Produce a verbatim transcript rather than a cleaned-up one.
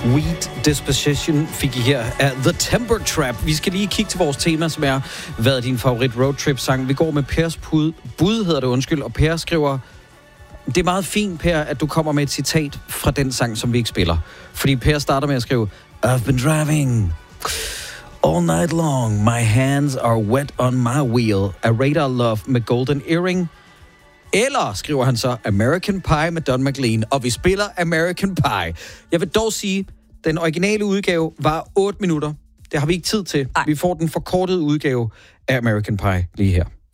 Weed Disposition fik I her af The Temper Trap. Vi skal lige kigge til vores tema, som er, hvad er din favorit roadtrip-sang? Vi går med Pers bud, bud hedder det, undskyld, og Per skriver, det er meget fint, Per, at du kommer med et citat fra den sang, som vi ikke spiller. Fordi Per starter med at skrive, I've been driving all night long. My hands are wet on my wheel. A Radar Love med Golden Earring. Eller, skriver han så, American Pie med Don McLean. Og vi spiller American Pie. Jeg vil dog sige, den originale udgave var otte minutter. Det har vi ikke tid til. Ej. Vi får den forkortede udgave af American Pie lige her.